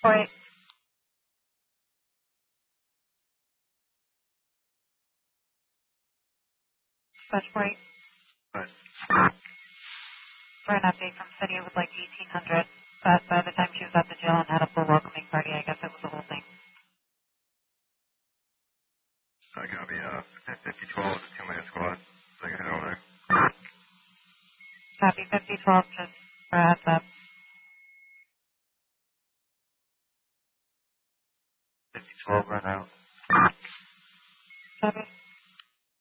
Point. Touch point. Right. For an update from city, it was like 1800. But by the time she was at the jail and had a full welcoming party, I guess it was the whole thing. Copy. 5012 is a 2-man squad. So I got over there. Copy 5012, just for a heads up. 5012 right now. Copy.